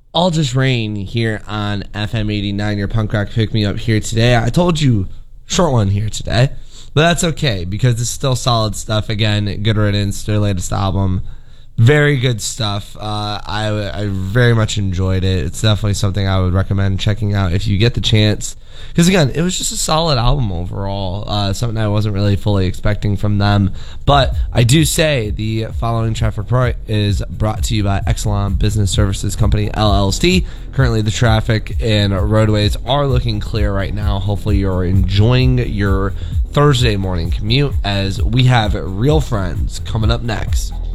All Just Rain here on FM 89, your punk rock pick me up here today. I told you, short one here today, but that's okay because it's still solid stuff. Again, Good Riddance, their latest album. Very good stuff. I very much enjoyed it. It's definitely something I would recommend checking out if you get the chance. Because again, it was just a solid album overall. Something I wasn't really fully expecting from them. But I do say the following traffic report is brought to you by Exelon Business Services Company, LLC. Currently, the traffic and roadways are looking clear right now. Hopefully, you're enjoying your Thursday morning commute as we have Real Friends coming up next.